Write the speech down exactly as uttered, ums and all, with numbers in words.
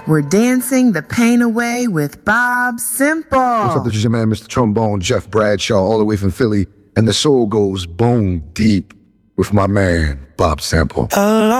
We're dancing the pain away with Bob Simple. What's up, this is your man, Mister Trombone, Jeff Bradshaw, all the way from Philly. And the soul goes bone deep with my man, Bob Simple.